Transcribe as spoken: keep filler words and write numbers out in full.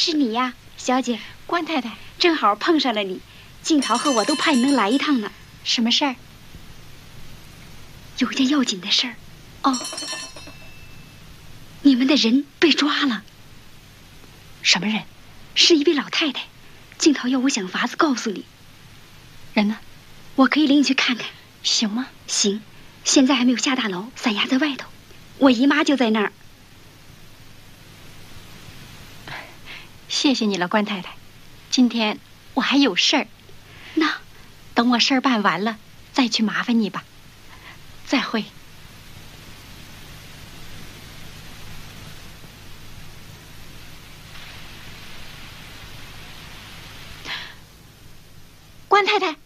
是你呀，小姐。 关太太， 正好碰上了你。静桃和我都盼你能来一趟呢。 什么事儿？ 有件要紧的事儿。哦，你们的人被抓了。 什么人？ 是一位老太太。静桃要我想法子告诉你。 人呢？ 我可以领你去看看， 行吗？ 行。现在还没有下大牢，散押在外头。我姨妈就在那儿。 谢谢你了，关太太。今天我还有事儿， 那等我事儿办完了再去麻烦你吧。再会。关太太。